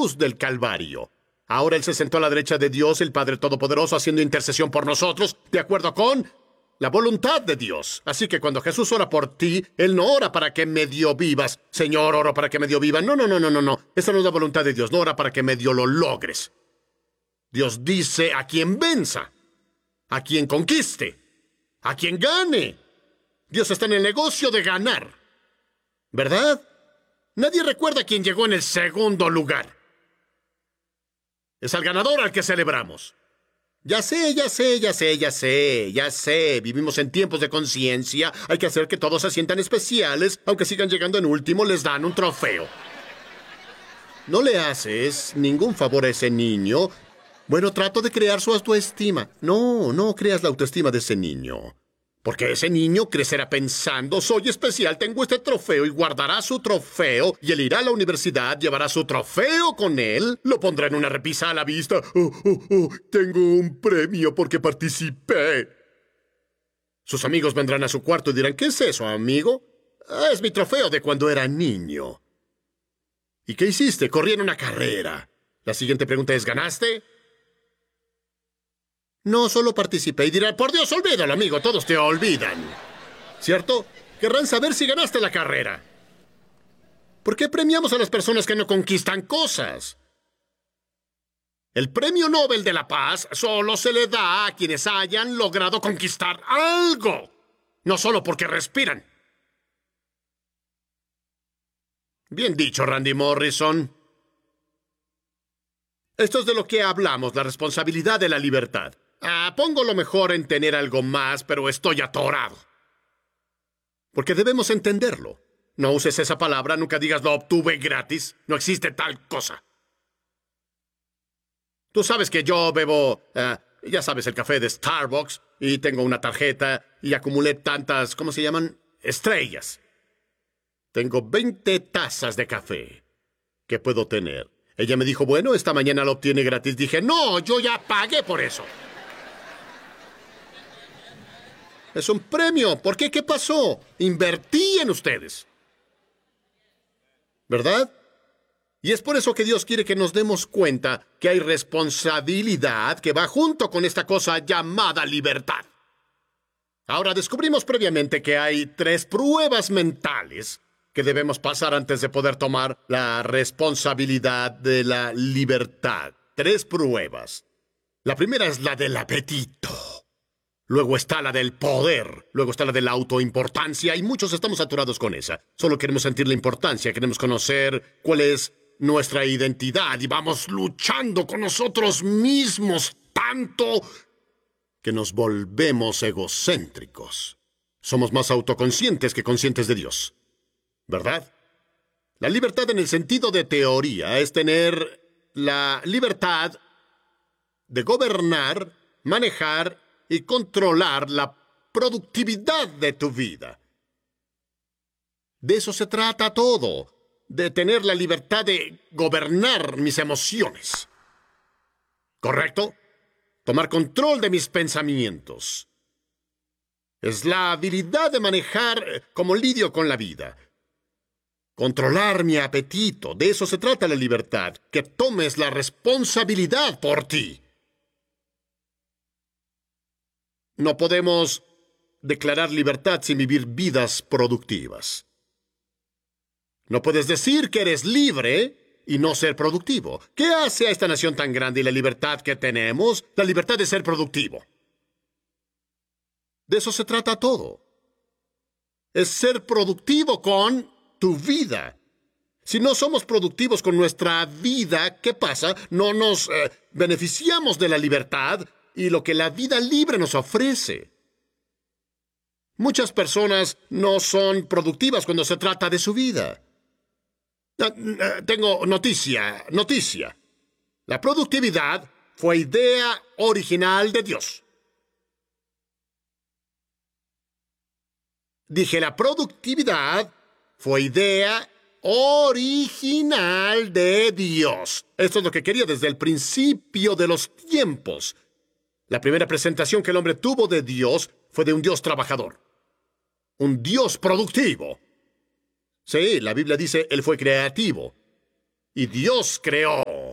cruz del Calvario. Ahora Él se sentó a la derecha de Dios, el Padre Todopoderoso, haciendo intercesión por nosotros, de acuerdo con la voluntad de Dios. Así que cuando Jesús ora por ti, Él no ora para que medio vivas. Señor, oro para que medio viva. No. Esa no es la voluntad de Dios. No ora para que medio lo logres. Dios dice a quien venza, a quien conquiste, a quien gane. Dios está en el negocio de ganar. ¿Verdad? Nadie recuerda quién llegó en el segundo lugar. Es al ganador al que celebramos. Ya sé. Vivimos en tiempos de conciencia. Hay que hacer que todos se sientan especiales. Aunque sigan llegando en último, les dan un trofeo. No le haces ningún favor a ese niño. Bueno, trato de crear su autoestima. No creas la autoestima de ese niño. Porque ese niño crecerá pensando, soy especial, tengo este trofeo, y guardará su trofeo, y él irá a la universidad, llevará su trofeo con él, lo pondrá en una repisa a la vista. Tengo un premio porque participé. Sus amigos vendrán a su cuarto y dirán, ¿qué es eso, amigo? Es mi trofeo de cuando era niño. ¿Y qué hiciste? Corrí en una carrera. La siguiente pregunta es, ¿ganaste? No, solo participé. Y dirán, por Dios, olvídalo, amigo, todos te olvidan. ¿Cierto? Querrán saber si ganaste la carrera. ¿Por qué premiamos a las personas que no conquistan cosas? El Premio Nobel de la Paz solo se le da a quienes hayan logrado conquistar algo. No solo porque respiran. Bien dicho, Randy Morrison. Esto es de lo que hablamos, la responsabilidad de la libertad. Pongo lo mejor en tener algo más, pero estoy atorado. Porque debemos entenderlo. No uses esa palabra, nunca digas lo obtuve gratis. No existe tal cosa. Tú sabes que yo bebo, ya sabes, el café de Starbucks, y tengo una tarjeta, y acumulé tantas, ¿cómo se llaman? Estrellas. Tengo 20 tazas de café. ¿Qué puedo tener? Ella me dijo, bueno, esta mañana lo obtiene gratis. Dije, no, yo ya pagué por eso. Es un premio. ¿Por qué? ¿Qué pasó? Invertí en ustedes. ¿Verdad? Y es por eso que Dios quiere que nos demos cuenta que hay responsabilidad que va junto con esta cosa llamada libertad. Ahora, descubrimos previamente que hay 3 pruebas mentales que debemos pasar antes de poder tomar la responsabilidad de la libertad. 3 pruebas. La primera es la del apetito. Luego está la del poder. Luego está la de la autoimportancia. Y muchos estamos saturados con esa. Solo queremos sentir la importancia. Queremos conocer cuál es nuestra identidad. Y vamos luchando con nosotros mismos tanto que nos volvemos egocéntricos. Somos más autoconscientes que conscientes de Dios. ¿Verdad? La libertad en el sentido de teoría es tener la libertad de gobernar, manejar y controlar la productividad de tu vida. De eso se trata todo, de tener la libertad de gobernar mis emociones. ¿Correcto? Tomar control de mis pensamientos. Es la habilidad de manejar como lidio con la vida. Controlar mi apetito. De eso se trata la libertad. Que tomes la responsabilidad por ti. No podemos declarar libertad sin vivir vidas productivas. No puedes decir que eres libre y no ser productivo. ¿Qué hace a esta nación tan grande y la libertad que tenemos? La libertad de ser productivo. De eso se trata todo. Es ser productivo con tu vida. Si no somos productivos con nuestra vida, ¿qué pasa? No nos beneficiamos de la libertad y lo que la vida libre nos ofrece. Muchas personas no son productivas cuando se trata de su vida. Tengo noticia. La productividad fue idea original de Dios. Dije, la productividad fue idea original de Dios. Esto es lo que quería desde el principio de los tiempos. La primera presentación que el hombre tuvo de Dios fue de un Dios trabajador. Un Dios productivo. Sí, la Biblia dice, Él fue creativo. Y Dios creó.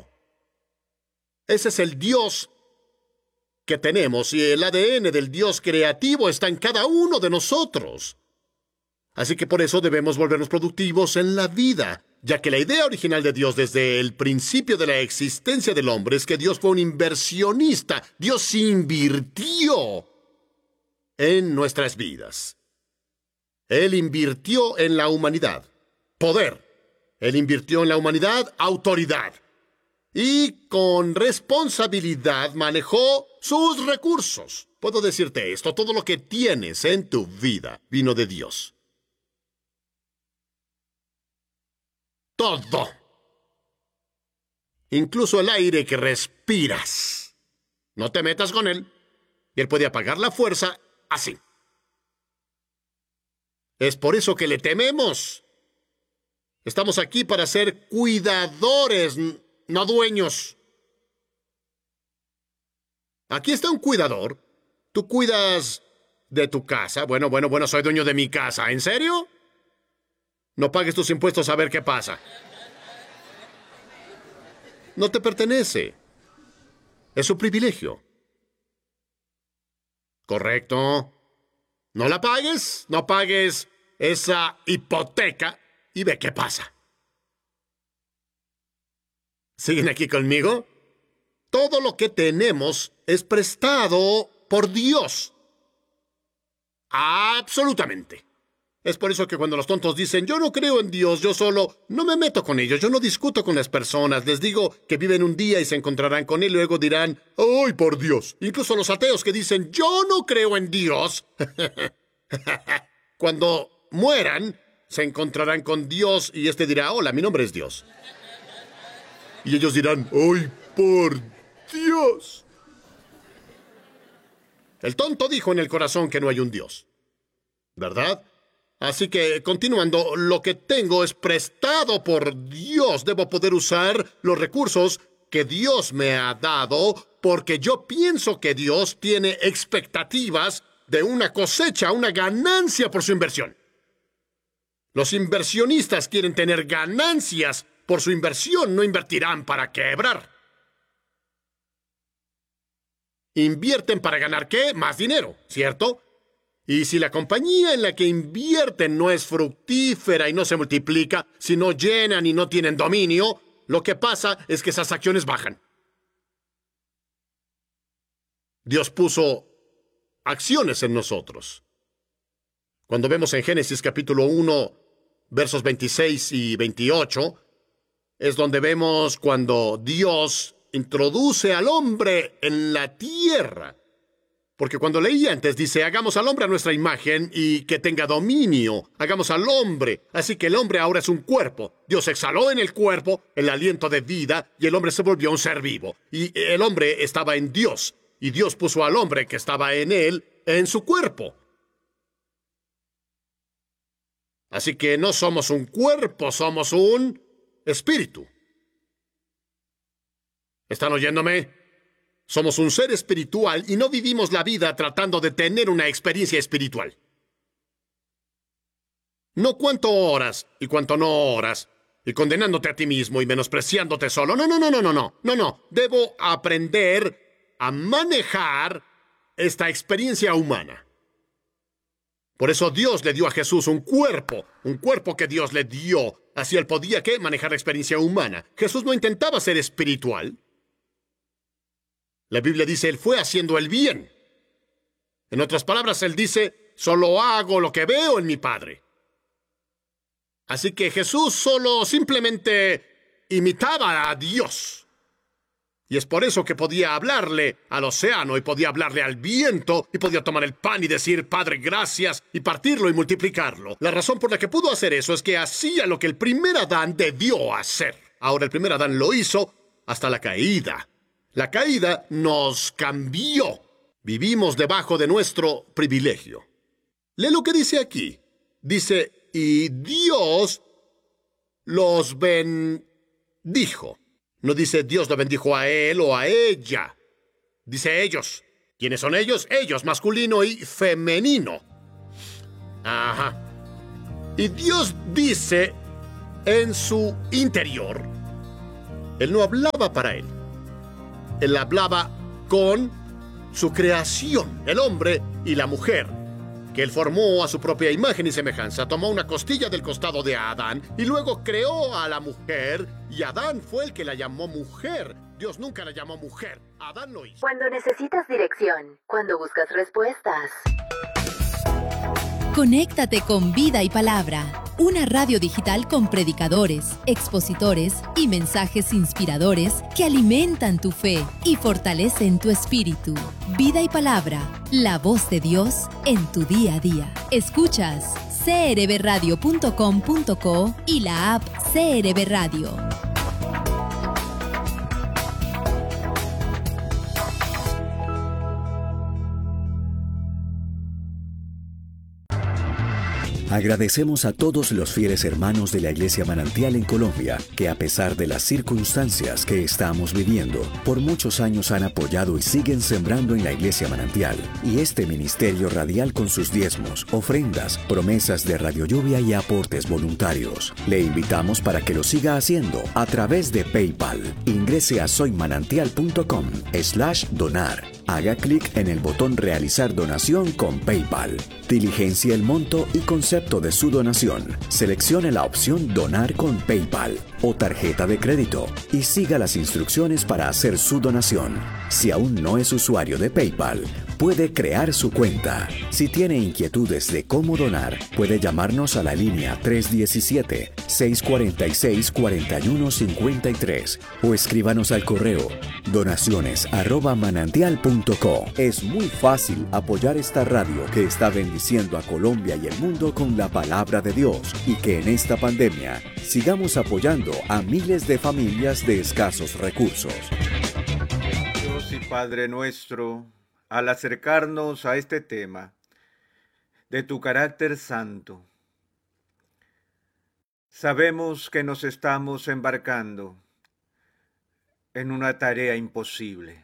Ese es el Dios que tenemos, y el ADN del Dios creativo está en cada uno de nosotros. Así que por eso debemos volvernos productivos en la vida, ya que la idea original de Dios desde el principio de la existencia del hombre es que Dios fue un inversionista. Dios invirtió en nuestras vidas. Él invirtió en la humanidad poder. Él invirtió en la humanidad autoridad. Y con responsabilidad manejó sus recursos. Puedo decirte esto, todo lo que tienes en tu vida vino de Dios. Todo. Incluso el aire que respiras. No te metas con él. Y él puede apagar la fuerza así. Es por eso que le tememos. Estamos aquí para ser cuidadores, no dueños. Aquí está un cuidador. Tú cuidas de tu casa. Bueno, soy dueño de mi casa. ¿En serio? No pagues tus impuestos a ver qué pasa. No te pertenece. Es su privilegio. ¿Correcto? No la pagues, no pagues esa hipoteca y ve qué pasa. ¿Siguen aquí conmigo? Todo lo que tenemos es prestado por Dios. Absolutamente. Es por eso que cuando los tontos dicen, yo no creo en Dios, yo solo no me meto con ellos, yo no discuto con las personas, les digo que viven un día y se encontrarán con él, y luego dirán, ¡ay, por Dios! Incluso los ateos que dicen, yo no creo en Dios, cuando mueran, se encontrarán con Dios y este dirá, hola, mi nombre es Dios. Y ellos dirán, ¡ay, por Dios! El tonto dijo en el corazón que no hay un Dios, ¿verdad? Así que, continuando, lo que tengo es prestado por Dios. Debo poder usar los recursos que Dios me ha dado porque yo pienso que Dios tiene expectativas de una cosecha, una ganancia por su inversión. Los inversionistas quieren tener ganancias por su inversión, no invertirán para quebrar. Invierten para ganar, ¿qué? Más dinero, ¿cierto? Y si la compañía en la que invierten no es fructífera y no se multiplica, si no llenan y no tienen dominio, lo que pasa es que esas acciones bajan. Dios puso acciones en nosotros. Cuando vemos en Génesis capítulo 1, versos 26 y 28, es donde vemos cuando Dios introduce al hombre en la tierra. Porque cuando leí antes dice, hagamos al hombre a nuestra imagen y que tenga dominio. Hagamos al hombre. Así que el hombre ahora es un cuerpo. Dios exhaló en el cuerpo el aliento de vida y el hombre se volvió un ser vivo. Y el hombre estaba en Dios. Y Dios puso al hombre que estaba en él en su cuerpo. Así que no somos un cuerpo, somos un espíritu. ¿Están oyéndome? Somos un ser espiritual y no vivimos la vida tratando de tener una experiencia espiritual. No cuánto oras y cuánto no oras, y condenándote a ti mismo y menospreciándote solo. No. Debo aprender a manejar esta experiencia humana. Por eso Dios le dio a Jesús un cuerpo que Dios le dio. Así él podía, ¿qué? Manejar la experiencia humana. Jesús no intentaba ser espiritual. La Biblia dice, él fue haciendo el bien. En otras palabras, él dice, solo hago lo que veo en mi Padre. Así que Jesús solo simplemente imitaba a Dios. Y es por eso que podía hablarle al océano y podía hablarle al viento y podía tomar el pan y decir, Padre, gracias, y partirlo y multiplicarlo. La razón por la que pudo hacer eso es que hacía lo que el primer Adán debió hacer. Ahora, el primer Adán lo hizo hasta la caída. La caída nos cambió. Vivimos debajo de nuestro privilegio. Lee lo que dice aquí. Dice, y Dios los bendijo. No dice Dios lo bendijo a él o a ella. Dice ellos. ¿Quiénes son ellos? Ellos, masculino y femenino. Ajá. Y Dios dice en su interior. Él no hablaba para él. Él hablaba con su creación, el hombre y la mujer, que él formó a su propia imagen y semejanza. Tomó una costilla del costado de Adán y luego creó a la mujer, y Adán fue el que la llamó mujer. Dios nunca la llamó mujer, Adán lo hizo. Cuando necesitas dirección, cuando buscas respuestas. Conéctate con Vida y Palabra, una radio digital con predicadores, expositores y mensajes inspiradores que alimentan tu fe y fortalecen tu espíritu. Vida y Palabra, la voz de Dios en tu día a día. Escuchas crbradio.com.co y la app CRB Radio. Agradecemos a todos los fieles hermanos de la Iglesia Manantial en Colombia, que a pesar de las circunstancias que estamos viviendo, por muchos años han apoyado y siguen sembrando en la Iglesia Manantial y este ministerio radial con sus diezmos, ofrendas, promesas de Radio Lluvia y aportes voluntarios. Le invitamos para que lo siga haciendo a través de PayPal. Ingrese a soymanantial.com/donar. Haga clic en el botón Realizar donación con PayPal. Diligencia el monto y concepto de su donación. Seleccione la opción Donar con PayPal o tarjeta de crédito y siga las instrucciones para hacer su donación. Si aún no es usuario de PayPal, puede crear su cuenta. Si tiene inquietudes de cómo donar, puede llamarnos a la línea 317-646-4153 o escríbanos al correo donaciones@manantial.co. Es muy fácil apoyar esta radio que está bendiciendo a Colombia y el mundo con la palabra de Dios, y que en esta pandemia sigamos apoyando a miles de familias de escasos recursos. Dios y Padre nuestro, al acercarnos a este tema de tu carácter santo, sabemos que nos estamos embarcando en una tarea imposible.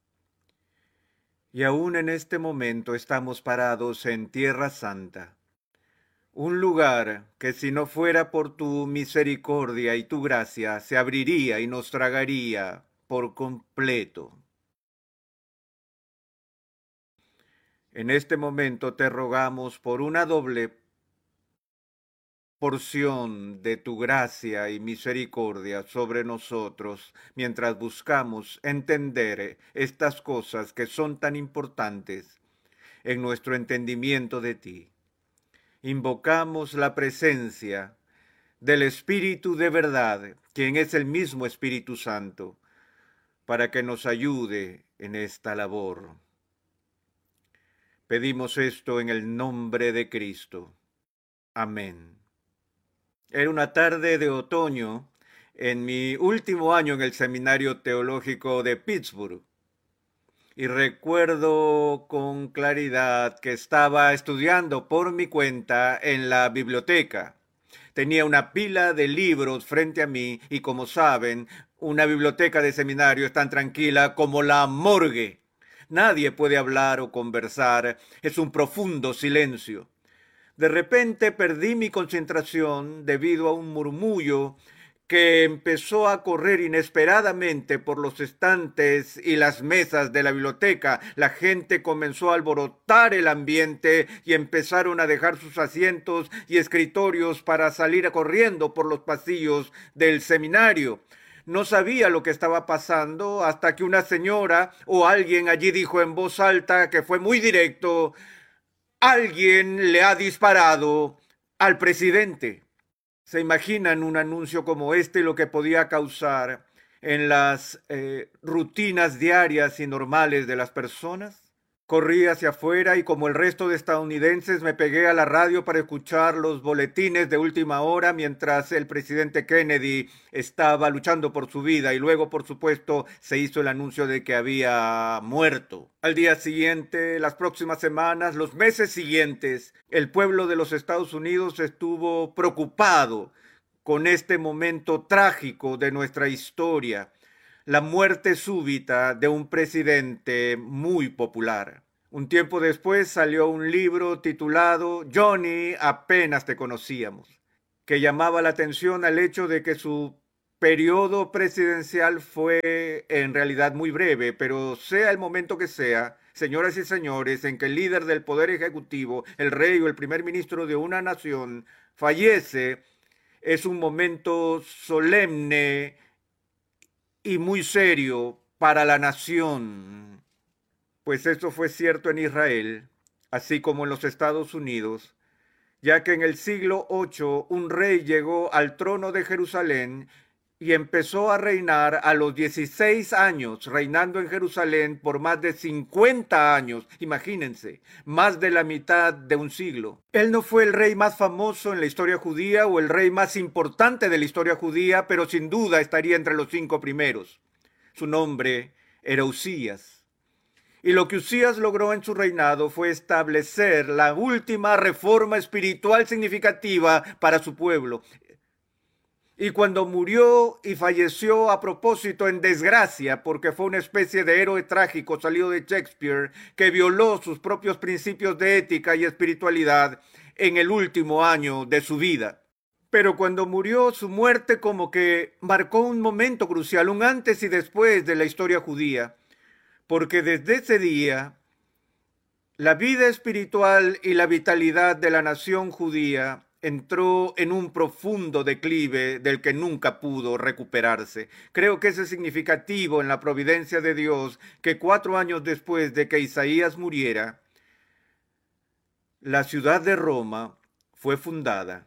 Y aún en este momento estamos parados en Tierra Santa, un lugar que si no fuera por tu misericordia y tu gracia se abriría y nos tragaría por completo. En este momento te rogamos por una doble porción de tu gracia y misericordia sobre nosotros mientras buscamos entender estas cosas que son tan importantes en nuestro entendimiento de ti. Invocamos la presencia del Espíritu de verdad, quien es el mismo Espíritu Santo, para que nos ayude en esta labor. Pedimos esto en el nombre de Cristo. Amén. Era una tarde de otoño en mi último año en el Seminario Teológico de Pittsburgh. Y recuerdo con claridad que estaba estudiando por mi cuenta en la biblioteca. Tenía una pila de libros frente a mí y, como saben, una biblioteca de seminario es tan tranquila como la morgue. Nadie puede hablar o conversar, es un profundo silencio. De repente perdí mi concentración debido a un murmullo que empezó a correr inesperadamente por los estantes y las mesas de la biblioteca. La gente comenzó a alborotar el ambiente y empezaron a dejar sus asientos y escritorios para salir corriendo por los pasillos del seminario. No sabía lo que estaba pasando hasta que una señora o alguien allí dijo en voz alta, que fue muy directo: alguien le ha disparado al presidente. ¿Se imaginan un anuncio como este lo que podía causar en las rutinas diarias y normales de las personas? Corrí hacia afuera y, como el resto de estadounidenses, me pegué a la radio para escuchar los boletines de última hora mientras el presidente Kennedy estaba luchando por su vida, y luego, por supuesto, se hizo el anuncio de que había muerto. Al día siguiente, las próximas semanas, los meses siguientes, el pueblo de los Estados Unidos estuvo preocupado con este momento trágico de nuestra historia: la muerte súbita de un presidente muy popular. Un tiempo después salió un libro titulado Johnny, apenas te conocíamos, que llamaba la atención al hecho de que su periodo presidencial fue en realidad muy breve, pero sea el momento que sea, señoras y señores, en que el líder del poder ejecutivo, el rey o el primer ministro de una nación fallece, es un momento solemne y muy serio para la nación. Pues esto fue cierto en Israel, así como en los Estados Unidos, ya que en el siglo VIII un rey llegó al trono de Jerusalén y empezó a reinar a los 16 años, reinando en Jerusalén por más de 50 años. Imagínense, más de la mitad de un siglo. Él no fue el rey más famoso en la historia judía o el rey más importante de la historia judía, pero sin duda estaría entre los 5 primeros. Su nombre era Usías. Y lo que Usías logró en su reinado fue establecer la última reforma espiritual significativa para su pueblo. Y cuando murió y falleció a propósito en desgracia, porque fue una especie de héroe trágico salido de Shakespeare, que violó sus propios principios de ética y espiritualidad en el último año de su vida. Pero cuando murió, su muerte como que marcó un momento crucial, un antes y después de la historia judía, porque desde ese día, la vida espiritual y la vitalidad de la nación judía entró en un profundo declive del que nunca pudo recuperarse. Creo que es significativo en la providencia de Dios que 4 años después de que Isaías muriera, la ciudad de Roma fue fundada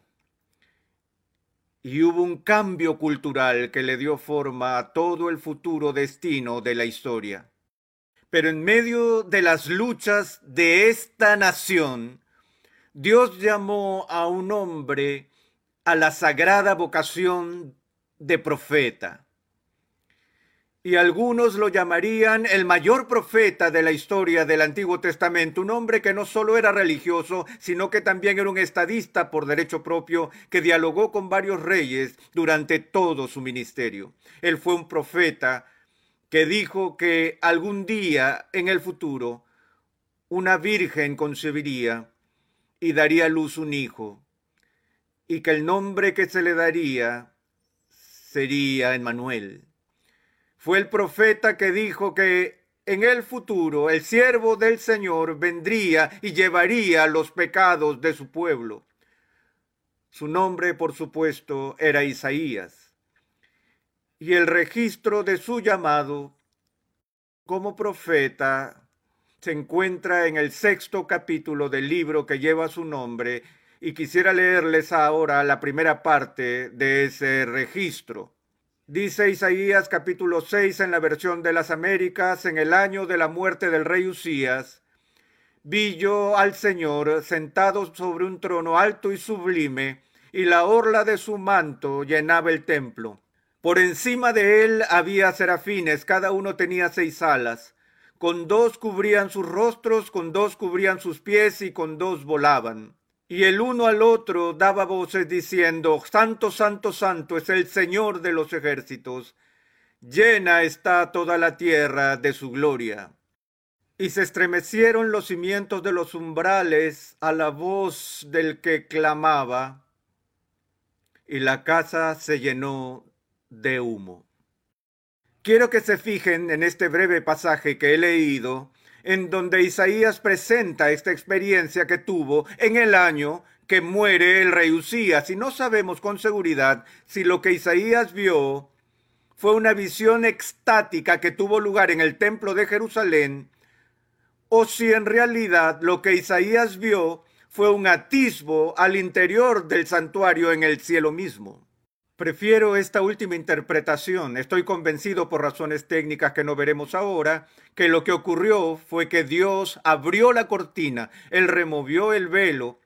y hubo un cambio cultural que le dio forma a todo el futuro destino de la historia. Pero en medio de las luchas de esta nación, Dios llamó a un hombre a la sagrada vocación de profeta. Y algunos lo llamarían el mayor profeta de la historia del Antiguo Testamento, un hombre que no solo era religioso, sino que también era un estadista por derecho propio, que dialogó con varios reyes durante todo su ministerio. Él fue un profeta que dijo que algún día en el futuro una virgen concebiría y daría a luz un hijo, y que el nombre que se le daría sería Emmanuel. Fue el profeta que dijo que en el futuro el siervo del Señor vendría y llevaría los pecados de su pueblo. Su nombre, por supuesto, era Isaías. Y el registro de su llamado como profeta se encuentra en el 6º capítulo del libro que lleva su nombre, y quisiera leerles ahora la primera parte de ese registro. Dice Isaías capítulo 6 en la versión de las Américas: en el año de la muerte del rey Usías, vi yo al Señor sentado sobre un trono alto y sublime, y la orla de su manto llenaba el templo. Por encima de él había serafines, cada uno tenía 6 alas. Con 2 cubrían sus rostros, con 2 cubrían sus pies y con 2 volaban. Y el uno al otro daba voces diciendo: Santo, santo, santo es el Señor de los ejércitos. Llena está toda la tierra de su gloria. Y se estremecieron los cimientos de los umbrales a la voz del que clamaba, y la casa se llenó de humo. Quiero que se fijen en este breve pasaje que he leído, en donde Isaías presenta esta experiencia que tuvo en el año que muere el rey Usías, y no sabemos con seguridad si lo que Isaías vio fue una visión extática que tuvo lugar en el templo de Jerusalén, o si en realidad lo que Isaías vio fue un atisbo al interior del santuario en el cielo mismo. Prefiero esta última interpretación. Estoy convencido, por razones técnicas que no veremos ahora, que lo que ocurrió fue que Dios abrió la cortina, Él removió el velo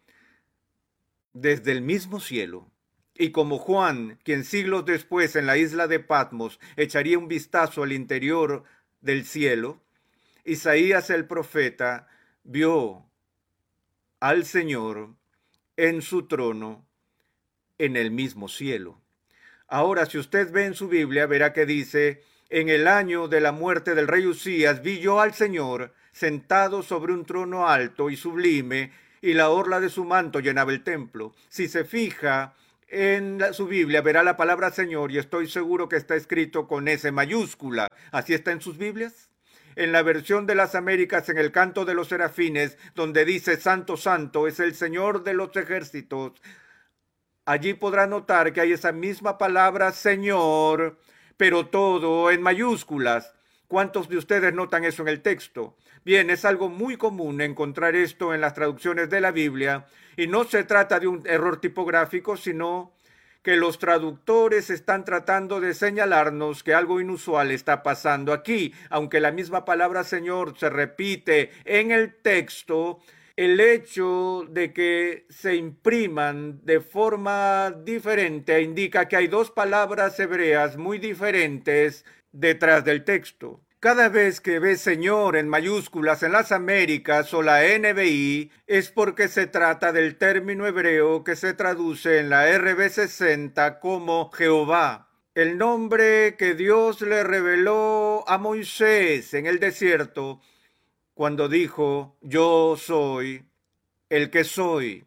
desde el mismo cielo. Y como Juan, quien siglos después en la isla de Patmos echaría un vistazo al interior del cielo, Isaías el profeta vio al Señor en su trono en el mismo cielo. Ahora, si usted ve en su Biblia, verá que dice: en el año de la muerte del rey Usías, vi yo al Señor sentado sobre un trono alto y sublime, y la orla de su manto llenaba el templo. Si se fija en su Biblia verá la palabra Señor y estoy seguro que está escrito con S mayúscula. ¿Así está en sus Biblias? En la versión de las Américas, en el Canto de los Serafines, donde dice Santo, Santo, es el Señor de los ejércitos. Allí podrá notar que hay esa misma palabra Señor, pero todo en mayúsculas. ¿Cuántos de ustedes notan eso en el texto? Bien, es algo muy común encontrar esto en las traducciones de la Biblia, y no se trata de un error tipográfico, sino que los traductores están tratando de señalarnos que algo inusual está pasando aquí. Aunque la misma palabra Señor se repite en el texto, el hecho de que se impriman de forma diferente indica que hay dos palabras hebreas muy diferentes detrás del texto. Cada vez que ves Señor en mayúsculas en las Américas o la NBI es porque se trata del término hebreo que se traduce en la RB60 como Jehová. El nombre que Dios le reveló a Moisés en el desierto cuando dijo, yo soy el que soy.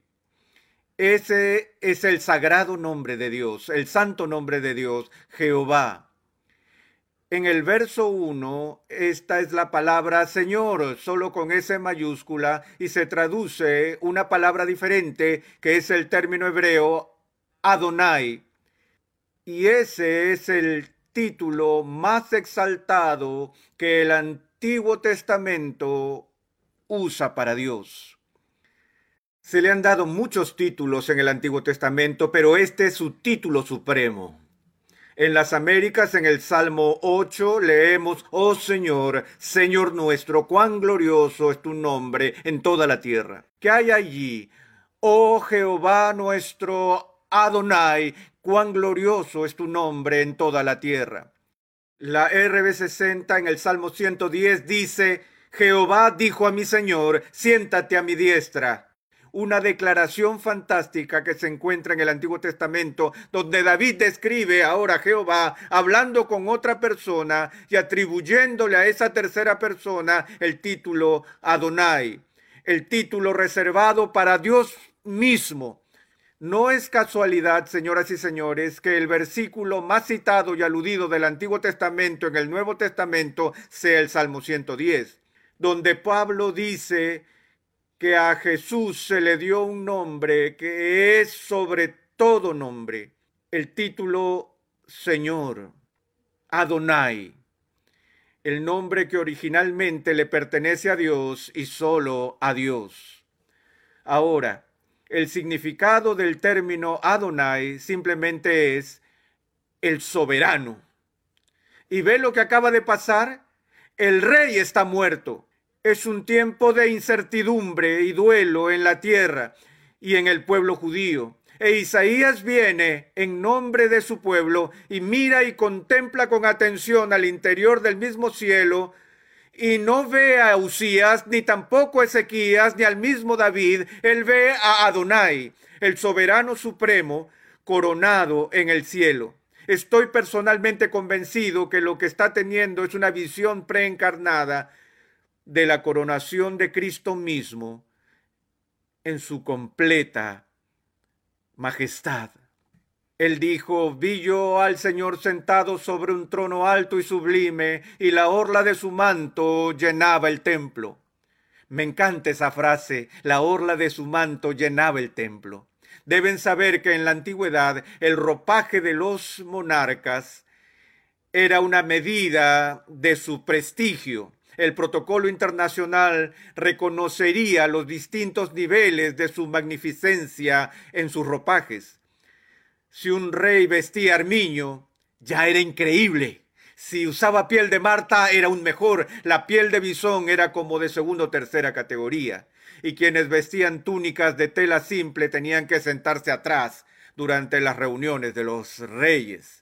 Ese es el sagrado nombre de Dios, el santo nombre de Dios, Jehová. En el verso 1, esta es la palabra Señor, solo con S mayúscula, y se traduce una palabra diferente, que es el término hebreo Adonai. Y ese es el título más exaltado que el Antiguo Testamento usa para Dios. Se le han dado muchos títulos en el Antiguo Testamento, pero este es su título supremo. En las Américas, en el Salmo 8, leemos, oh Señor, Señor nuestro, cuán glorioso es tu nombre en toda la tierra. ¿Qué hay allí? Oh Jehová nuestro Adonai, cuán glorioso es tu nombre en toda la tierra. La RB60 en el Salmo 110 dice, Jehová dijo a mi Señor, siéntate a mi diestra. Una declaración fantástica que se encuentra en el Antiguo Testamento, donde David describe ahora a Jehová hablando con otra persona y atribuyéndole a esa tercera persona el título Adonai, el título reservado para Dios mismo. No es casualidad, señoras y señores, que el versículo más citado y aludido del Antiguo Testamento en el Nuevo Testamento sea el Salmo 110, donde Pablo dice que a Jesús se le dio un nombre que es sobre todo nombre, el título Señor, Adonai, el nombre que originalmente le pertenece a Dios y solo a Dios. Ahora, el significado del término Adonai simplemente es el soberano. ¿Y ve lo que acaba de pasar? El rey está muerto. Es un tiempo de incertidumbre y duelo en la tierra y en el pueblo judío. E Isaías viene en nombre de su pueblo y mira y contempla con atención al interior del mismo cielo y no ve a Usías, ni tampoco a Ezequías, ni al mismo David. Él ve a Adonai, el soberano supremo, coronado en el cielo. Estoy personalmente convencido que lo que está teniendo es una visión preencarnada de la coronación de Cristo mismo en su completa majestad. Él dijo, vi yo al Señor sentado sobre un trono alto y sublime, y la orla de su manto llenaba el templo. Me encanta esa frase, la orla de su manto llenaba el templo. Deben saber que en la antigüedad el ropaje de los monarcas era una medida de su prestigio. El protocolo internacional reconocería los distintos niveles de su magnificencia en sus ropajes. Si un rey vestía armiño, ya era increíble. Si usaba piel de marta, era aún mejor. La piel de bisón era como de segunda o tercera categoría. Y quienes vestían túnicas de tela simple tenían que sentarse atrás durante las reuniones de los reyes.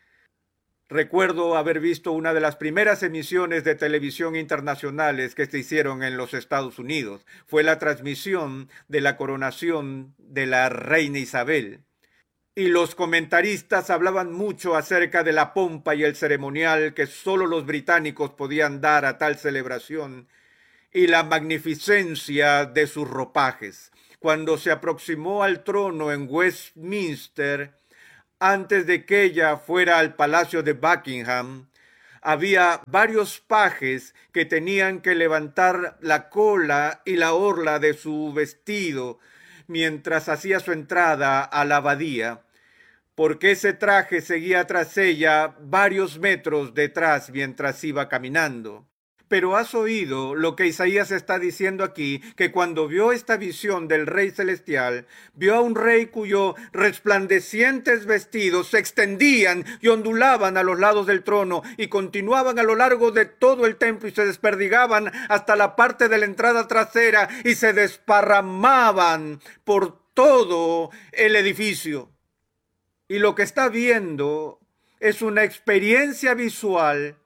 Recuerdo haber visto una de las primeras emisiones de televisión internacionales que se hicieron en los Estados Unidos. Fue la transmisión de la coronación de la reina Isabel. Y los comentaristas hablaban mucho acerca de la pompa y el ceremonial que solo los británicos podían dar a tal celebración y la magnificencia de sus ropajes. cuando se aproximó al trono en Westminster, antes de que ella fuera al palacio de Buckingham, había varios pajes que tenían que levantar la cola y la orla de su vestido mientras hacía su entrada a la abadía, porque ese traje seguía tras ella varios metros detrás mientras iba caminando. Pero has oído lo que Isaías está diciendo aquí, que cuando vio esta visión del Rey Celestial, vio a un rey cuyos resplandecientes vestidos se extendían y ondulaban a los lados del trono y continuaban a lo largo de todo el templo y se desperdigaban hasta la parte de la entrada trasera y se desparramaban por todo el edificio. Y lo que está viendo es una experiencia visual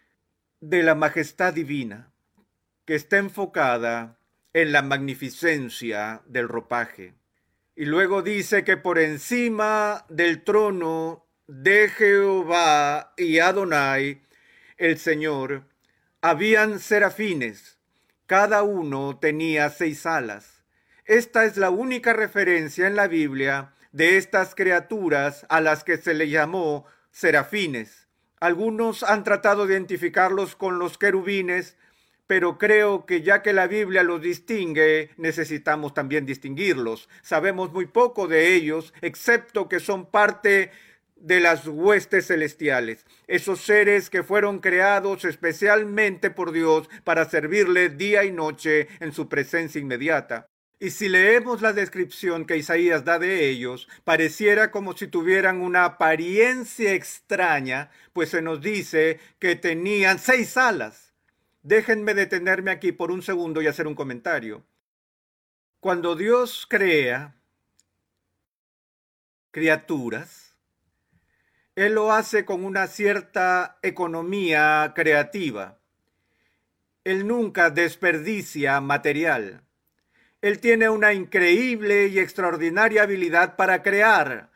de la majestad divina, que está enfocada en la magnificencia del ropaje. Y luego dice que por encima del trono de Jehová y Adonai, el Señor, habían serafines. Cada uno tenía 6 alas. Esta es la única referencia en la Biblia de estas criaturas a las que se le llamó serafines. Algunos han tratado de identificarlos con los querubines, pero creo que ya que la Biblia los distingue, necesitamos también distinguirlos. Sabemos muy poco de ellos, excepto que son parte de las huestes celestiales, esos seres que fueron creados especialmente por Dios para servirle día y noche en su presencia inmediata. Y si leemos la descripción que Isaías da de ellos, pareciera como si tuvieran una apariencia extraña, pues se nos dice que tenían 6 alas. Déjenme detenerme aquí por un segundo y hacer un comentario. Cuando Dios crea criaturas, Él lo hace con una cierta economía creativa. Él nunca desperdicia material. Él tiene una increíble y extraordinaria habilidad para crear.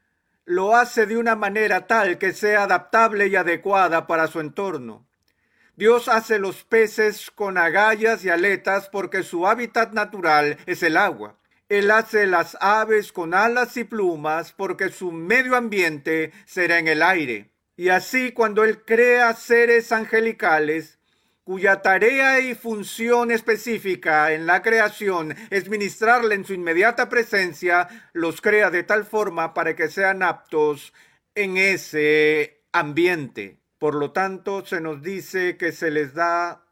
Lo hace de una manera tal que sea adaptable y adecuada para su entorno. Dios hace los peces con agallas y aletas porque su hábitat natural es el agua. Él hace las aves con alas y plumas porque su medio ambiente será en el aire. Y así cuando Él crea seres angelicales, cuya tarea y función específica en la creación es ministrarle en su inmediata presencia, los crea de tal forma para que sean aptos en ese ambiente. Por lo tanto, se nos dice que se les da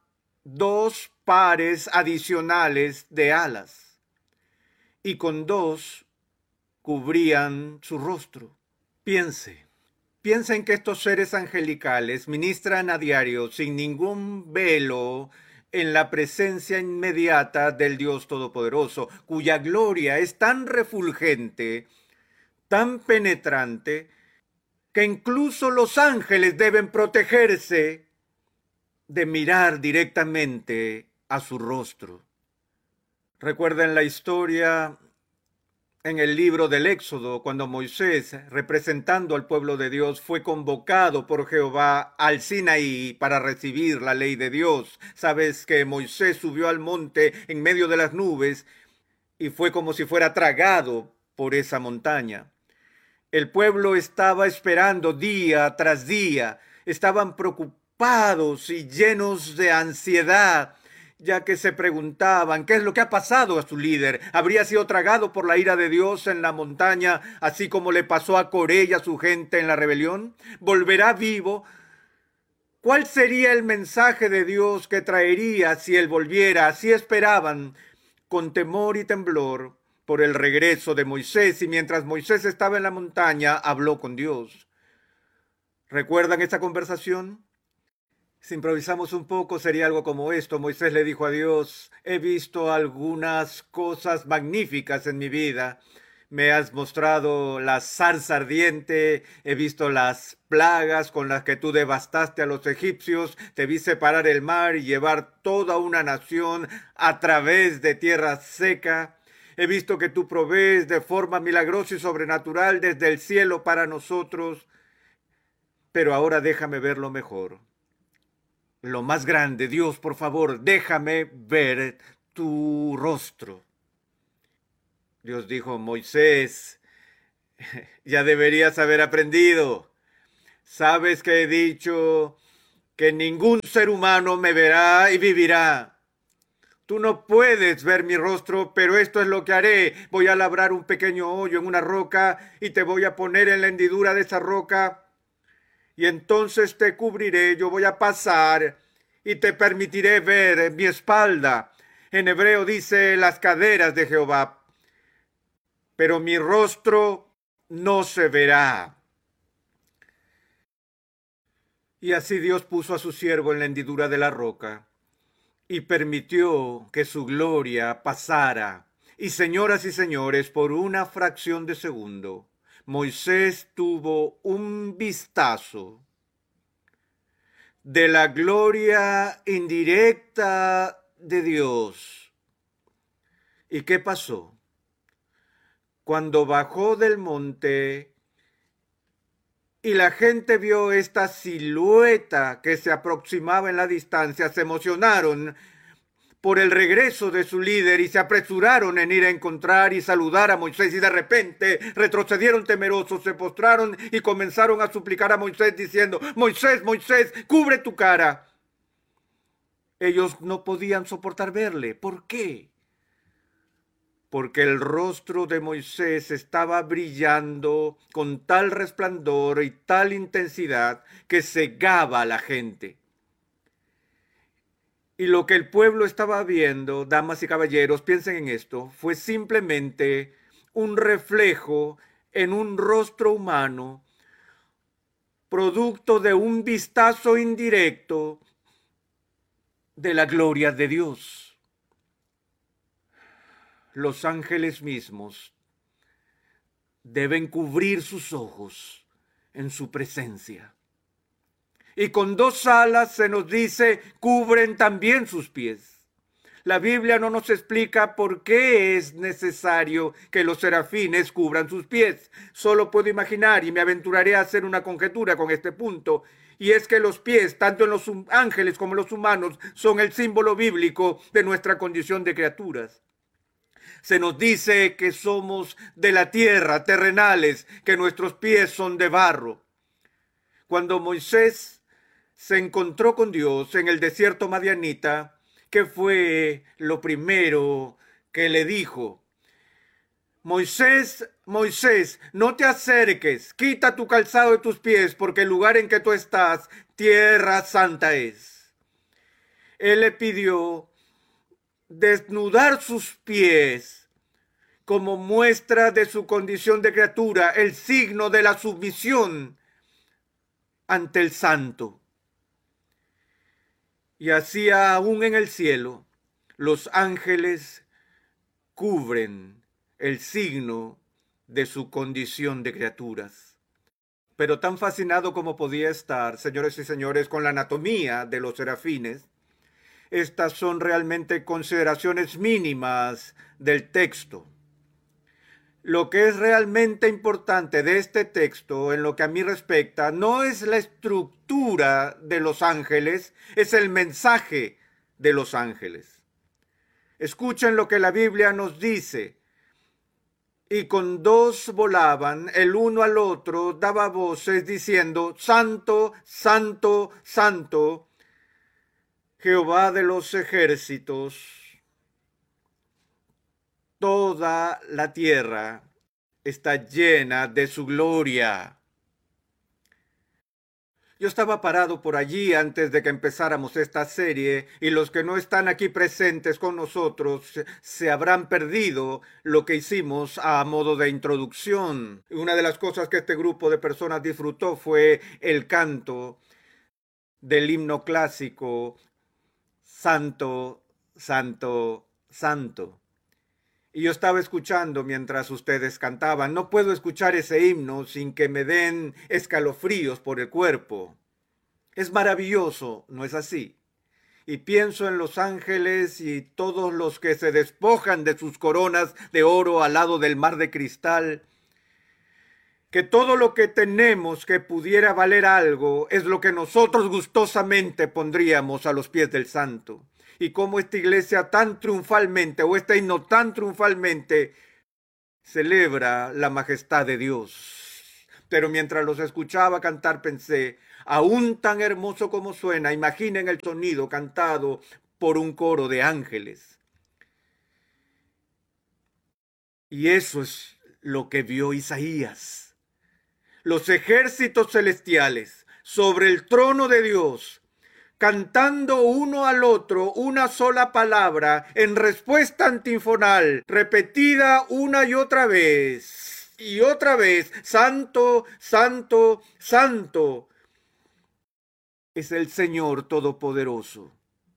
2 pares adicionales de alas, y con 2 cubrían su rostro. Piensen que estos seres angelicales ministran a diario sin ningún velo en la presencia inmediata del Dios Todopoderoso, cuya gloria es tan refulgente, tan penetrante, que incluso los ángeles deben protegerse de mirar directamente a su rostro. Recuerden la historia en el libro del Éxodo, cuando Moisés, representando al pueblo de Dios, fue convocado por Jehová al Sinaí para recibir la ley de Dios. Sabes que Moisés subió al monte en medio de las nubes y fue como si fuera tragado por esa montaña. El pueblo estaba esperando día tras día, estaban preocupados y llenos de ansiedad, ya que se preguntaban qué es lo que ha pasado a su líder. ¿Habría sido tragado por la ira de Dios en la montaña, así como le pasó a Coré y a su gente en la rebelión? ¿Volverá vivo? ¿Cuál sería el mensaje de Dios que traería si él volviera? Así esperaban, con temor y temblor, por el regreso de Moisés, y mientras Moisés estaba en la montaña, habló con Dios. ¿Recuerdan esta conversación? Si improvisamos un poco, sería algo como esto. Moisés le dijo a Dios: he visto algunas cosas magníficas en mi vida. Me has mostrado la zarza ardiente, he visto las plagas con las que tú devastaste a los egipcios, te vi separar el mar y llevar toda una nación a través de tierra seca. He visto que tú provees de forma milagrosa y sobrenatural desde el cielo para nosotros. Pero ahora déjame ver lo mejor, lo más grande. Dios, por favor, déjame ver tu rostro. Dios dijo: Moisés, ya deberías haber aprendido. Sabes que he dicho que ningún ser humano me verá y vivirá. Tú no puedes ver mi rostro, pero esto es lo que haré. Voy a labrar un pequeño hoyo en una roca y te voy a poner en la hendidura de esa roca. Y entonces te cubriré, yo voy a pasar y te permitiré ver mi espalda. En hebreo dice las caderas de Jehová, pero mi rostro no se verá. Y así Dios puso a su siervo en la hendidura de la roca y permitió que su gloria pasara. Y señoras y señores, por una fracción de segundo, Moisés tuvo un vistazo de la gloria indirecta de Dios. ¿Y qué pasó? Cuando bajó del monte y la gente vio esta silueta que se aproximaba en la distancia, se emocionaron por el regreso de su líder y se apresuraron en ir a encontrar y saludar a Moisés, y de repente retrocedieron temerosos, se postraron y comenzaron a suplicar a Moisés diciendo: Moisés, Moisés, cubre tu cara. Ellos no podían soportar verle. ¿Por qué? Porque el rostro de Moisés estaba brillando con tal resplandor y tal intensidad que cegaba a la gente. Y lo que el pueblo estaba viendo, damas y caballeros, piensen en esto, fue simplemente un reflejo en un rostro humano, producto de un vistazo indirecto de la gloria de Dios. Los ángeles mismos deben cubrir sus ojos en su presencia. Y con dos alas se nos dice, cubren también sus pies. La Biblia no nos explica por qué es necesario que los serafines cubran sus pies. Solo puedo imaginar y me aventuraré a hacer una conjetura con este punto. Y es que los pies, tanto en los ángeles como en los humanos, son el símbolo bíblico de nuestra condición de criaturas. Se nos dice que somos de la tierra, terrenales, que nuestros pies son de barro. Cuando Moisés se encontró con Dios en el desierto madianita, ¿qué fue lo primero que le dijo? Moisés, Moisés, no te acerques, quita tu calzado de tus pies, porque el lugar en que tú estás, tierra santa es. Él le pidió desnudar sus pies como muestra de su condición de criatura, el signo de la sumisión ante el santo. Y así aún en el cielo, los ángeles cubren el signo de su condición de criaturas. Pero tan fascinado como podía estar, señores y señores, con la anatomía de los serafines, estas son realmente consideraciones mínimas del texto. Lo que es realmente importante de este texto, en lo que a mí respecta, no es la estructura de los ángeles, es el mensaje de los ángeles. Escuchen lo que la Biblia nos dice. Y con dos volaban, el uno al otro daba voces diciendo: Santo, Santo, Santo, Jehová de los ejércitos. Toda la tierra está llena de su gloria. Yo estaba parado por allí antes de que empezáramos esta serie, y los que no están aquí presentes con nosotros se habrán perdido lo que hicimos a modo de introducción. Una de las cosas que este grupo de personas disfrutó fue el canto del himno clásico, Santo, Santo, Santo. Y yo estaba escuchando mientras ustedes cantaban. No puedo escuchar ese himno sin que me den escalofríos por el cuerpo. Es maravilloso, ¿no es así? Y pienso en los ángeles y todos los que se despojan de sus coronas de oro al lado del mar de cristal. Que todo lo que tenemos que pudiera valer algo es lo que nosotros gustosamente pondríamos a los pies del santo. Y cómo esta iglesia tan triunfalmente, o este himno tan triunfalmente, celebra la majestad de Dios. Pero mientras los escuchaba cantar pensé, aún tan hermoso como suena, imaginen el sonido cantado por un coro de ángeles. Y eso es lo que vio Isaías. Los ejércitos celestiales sobre el trono de Dios, cantando uno al otro una sola palabra en respuesta antifonal, repetida una y otra vez, santo, santo, santo, es el Señor Todopoderoso.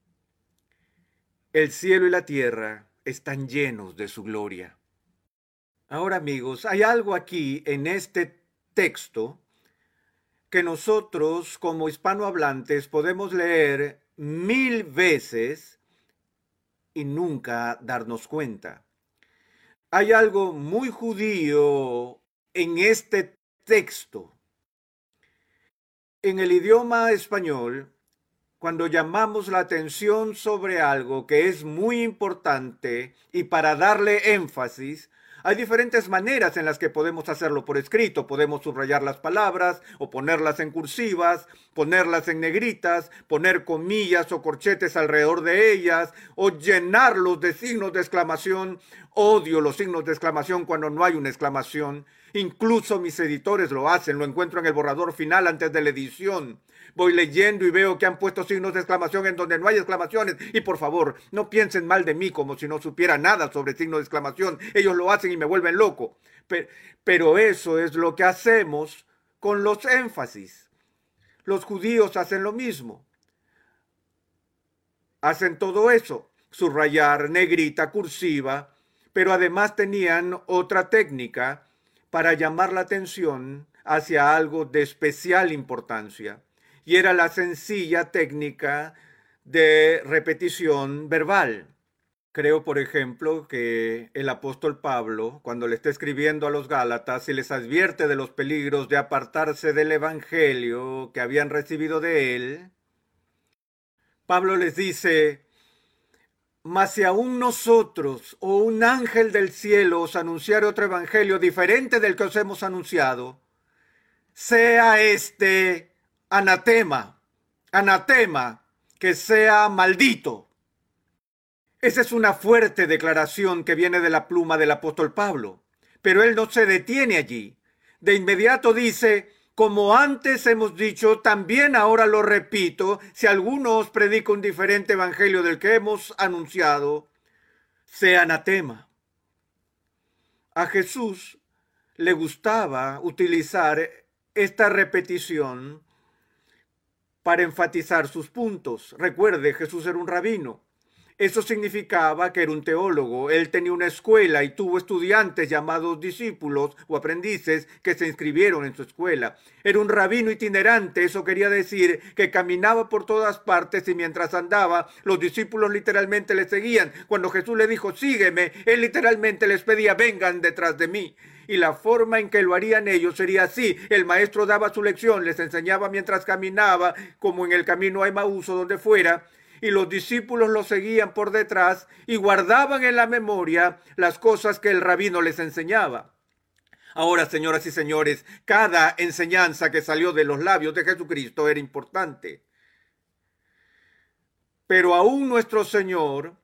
El cielo y la tierra están llenos de su gloria. Ahora, amigos, hay algo aquí en este texto que nosotros como hispanohablantes podemos leer 1000 veces y nunca darnos cuenta. Hay algo muy judío en este texto. En el idioma español, cuando llamamos la atención sobre algo que es muy importante y para darle énfasis, hay diferentes maneras en las que podemos hacerlo por escrito. Podemos subrayar las palabras o ponerlas en cursivas, ponerlas en negritas, poner comillas o corchetes alrededor de ellas o llenarlos de signos de exclamación. Odio los signos de exclamación cuando no hay una exclamación. Incluso mis editores lo hacen, lo encuentro en el borrador final antes de la edición. Voy leyendo y veo que han puesto signos de exclamación en donde no hay exclamaciones. Y por favor, no piensen mal de mí como si no supiera nada sobre signos de exclamación. Ellos lo hacen y me vuelven loco. Pero eso es lo que hacemos con los énfasis. Los judíos hacen lo mismo. Hacen todo eso. Subrayar, negrita, cursiva. Pero además tenían otra técnica para llamar la atención hacia algo de especial importancia. Y era la sencilla técnica de repetición verbal. Creo, por ejemplo, que el apóstol Pablo, cuando le está escribiendo a los Gálatas y les advierte de los peligros de apartarse del evangelio que habían recibido de él, Pablo les dice: mas si aún nosotros o un ángel del cielo os anunciare otro evangelio diferente del que os hemos anunciado, sea este anatema, que sea maldito. Esa es una fuerte declaración que viene de la pluma del apóstol Pablo, pero él no se detiene allí. De inmediato dice: como antes hemos dicho, también ahora lo repito, si alguno os predica un diferente evangelio del que hemos anunciado, sea anatema. A Jesús le gustaba utilizar esta repetición para enfatizar sus puntos. Recuerde, Jesús era un rabino. Eso significaba que era un teólogo. Él tenía una escuela y tuvo estudiantes llamados discípulos o aprendices que se inscribieron en su escuela. Era un rabino itinerante. Eso quería decir que caminaba por todas partes y mientras andaba, los discípulos literalmente le seguían. Cuando Jesús le dijo: sígueme, él literalmente les pedía: vengan detrás de mí. Y la forma en que lo harían ellos sería así: el maestro daba su lección, les enseñaba mientras caminaba, como en el camino a Emaús o donde fuera, y los discípulos lo seguían por detrás y guardaban en la memoria las cosas que el rabino les enseñaba. Ahora, señoras y señores, cada enseñanza que salió de los labios de Jesucristo era importante. Pero aún nuestro Señor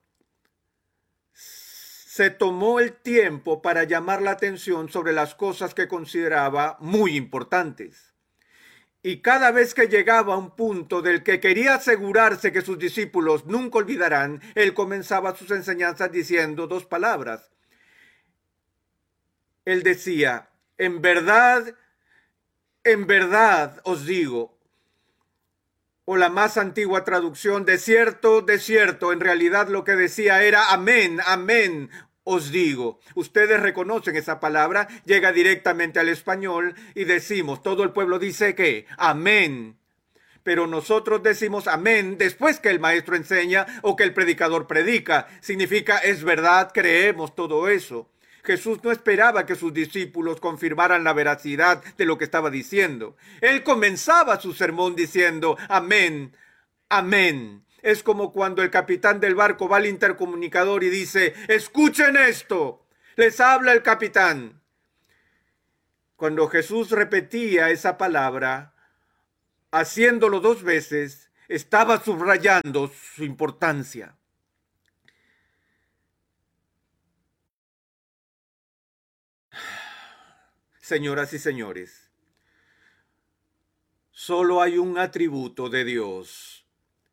se tomó el tiempo para llamar la atención sobre las cosas que consideraba muy importantes. Y cada vez que llegaba a un punto del que quería asegurarse que sus discípulos nunca olvidarán, él comenzaba sus enseñanzas diciendo dos palabras. Él decía: en verdad os digo. O la más antigua traducción: de cierto, de cierto. En realidad lo que decía era: amén, amén, os digo. Ustedes reconocen esa palabra, llega directamente al español y decimos, todo el pueblo dice que amén. Pero nosotros decimos amén después que el maestro enseña o que el predicador predica. Significa es verdad, creemos todo eso. Jesús no esperaba que sus discípulos confirmaran la veracidad de lo que estaba diciendo. Él comenzaba su sermón diciendo amén, amén. Es como cuando el capitán del barco va al intercomunicador y dice: escuchen esto. Les habla el capitán. Cuando Jesús repetía esa palabra, haciéndolo 2 veces, estaba subrayando su importancia. Señoras y señores, solo hay un atributo de Dios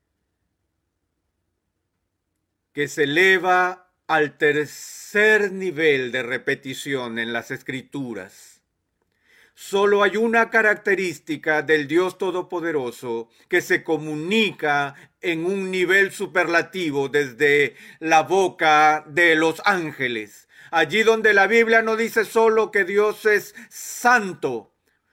que se eleva al tercer nivel de repetición en las Escrituras. Solo hay una característica del Dios Todopoderoso que se comunica en un nivel superlativo desde la boca de los ángeles. Allí donde la Biblia no dice solo que Dios es santo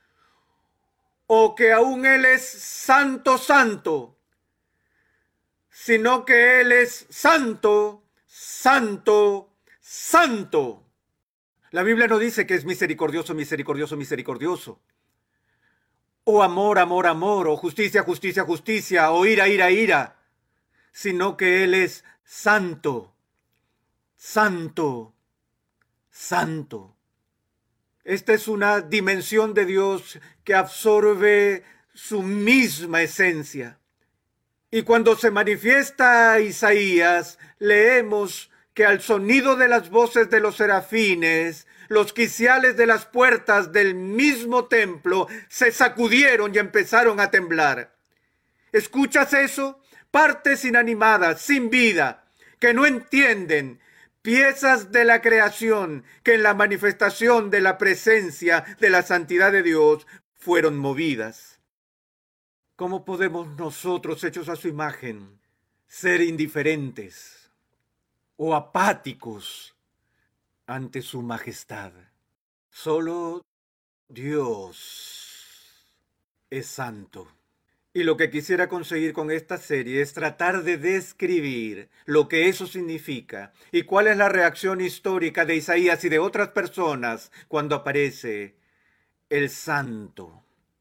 o que aún Él es santo, santo, sino que Él es santo, santo, santo. La Biblia no dice que es misericordioso, misericordioso, misericordioso. O amor, amor, amor. O justicia, justicia, justicia. O ira, ira, ira. Sino que Él es santo, santo, santo. Esta es una dimensión de Dios que absorbe su misma esencia. Y cuando se manifiesta Isaías, leemos que al sonido de las voces de los serafines, los quiciales de las puertas del mismo templo se sacudieron y empezaron a temblar. ¿Escuchas eso? Partes inanimadas, sin vida, que no entienden, piezas de la creación que en la manifestación de la presencia de la santidad de Dios fueron movidas. ¿Cómo podemos nosotros, hechos a su imagen, ser indiferentes o apáticos ante su majestad? Solo Dios es santo. Y lo que quisiera conseguir con esta serie es tratar de describir lo que eso significa y cuál es la reacción histórica de Isaías y de otras personas cuando aparece el santo.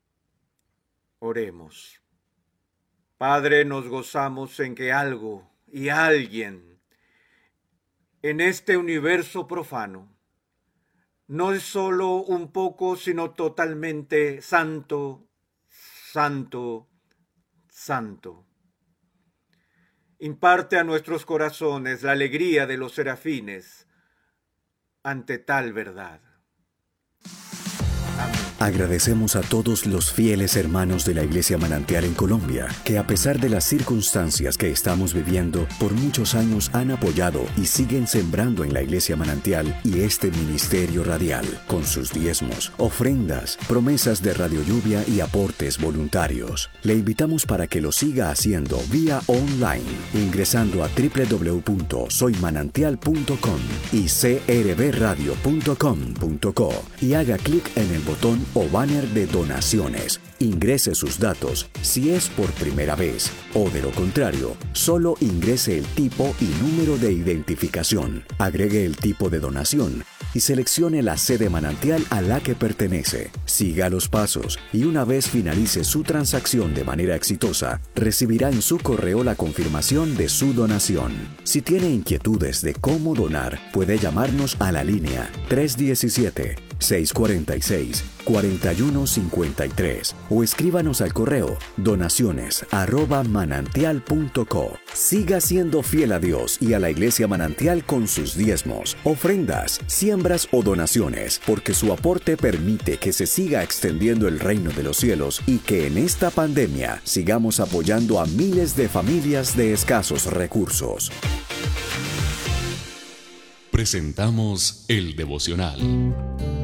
Oremos. Padre, nos gozamos en que algo y alguien en este universo profano no es solo un poco, sino totalmente santo, santo, santo. Imparte a nuestros corazones la alegría de los serafines ante tal verdad. Agradecemos a todos los fieles hermanos de la Iglesia Manantial en Colombia, que a pesar de las circunstancias que estamos viviendo, por muchos años han apoyado y siguen sembrando en la Iglesia Manantial y este ministerio radial, con sus diezmos, ofrendas, promesas de Radio Lluvia y aportes voluntarios. Le invitamos para que lo siga haciendo vía online, ingresando a www.soymanantial.com y crbradio.com.co y haga clic en el botón o banner de donaciones. Ingrese sus datos si es por primera vez o de lo contrario, solo ingrese el tipo y número de identificación, agregue el tipo de donación y seleccione la sede manantial a la que pertenece. Siga los pasos y una vez finalice su transacción de manera exitosa, recibirá en su correo la confirmación de su donación. Si tiene inquietudes de cómo donar, puede llamarnos a la línea 317-646-4153 o escríbanos al correo donaciones@manantial.co. Siga siendo fiel a Dios y a la Iglesia Manantial con sus diezmos, ofrendas, siembras o donaciones, porque su aporte permite que se siga extendiendo el reino de los cielos y que en esta pandemia sigamos apoyando a miles de familias de escasos recursos. Presentamos el devocional.